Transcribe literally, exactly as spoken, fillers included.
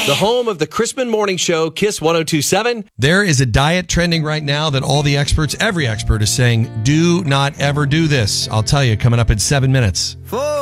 The home of the Crispin Morning Show, Kiss one oh two point seven. There is a diet trending right now that all the experts, every expert is saying, do not ever do this. I'll tell you, coming up in seven minutes. For